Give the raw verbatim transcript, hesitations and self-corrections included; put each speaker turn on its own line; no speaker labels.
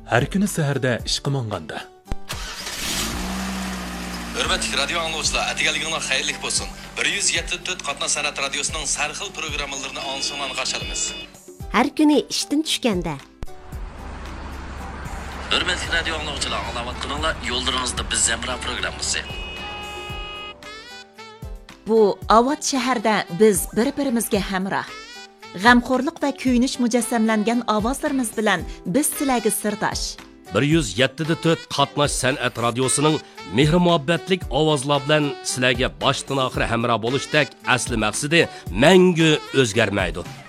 Her kuni saharda ishqa monganda.
Hürmetli radyo anlayıcılar, atigaliginglar xayrli bo'lsin. bir yuz yetti nuqta to'rt Qatnoq san'at radiosining sarxil programmalarini ansondan qarshilamiz.
Har kuni ishdan tushganda.
Hürmetli radyo anlayıcılar, anlavatqanlar yo'llaringizda biz Zemra programmasi.
Bu Avat shaharda biz bir-birimizga hamroh. G'amxo'rlik va kuyinish mujassamlangan ovozlarimiz bilan biz sizlarga sirdosh.
bir yuz yetti nuqta to'rt Qatnoq san'at radiosining mehr-muhabbatlik ovozlar bilan sizlarga boshdan oxir hamroh bo'lishdek asli maqsadi mangu o'zgarmaydi.